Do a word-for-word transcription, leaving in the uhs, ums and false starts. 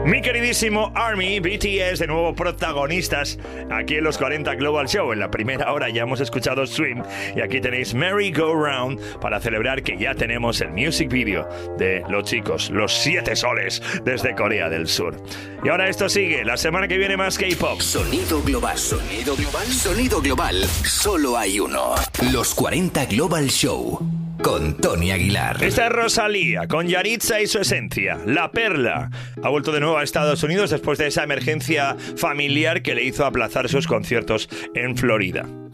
Mi queridísimo ARMY, B T S, de nuevo protagonistas aquí en los cuarenta Global Show. En la primera hora ya hemos escuchado Swim y aquí tenéis Merry Go Round para celebrar que ya tenemos el music video de los chicos, los siete soles desde Corea del Sur. Y ahora esto sigue, la semana que viene más K-pop. Sonido global, sonido global, sonido global. Solo hay uno. Los cuarenta Global Show. Con Tony Aguilar. Esta es Rosalía, con Yaritza y su esencia, La Perla. Ha vuelto de nuevo a Estados Unidos después de esa emergencia familiar que le hizo aplazar sus conciertos en Florida.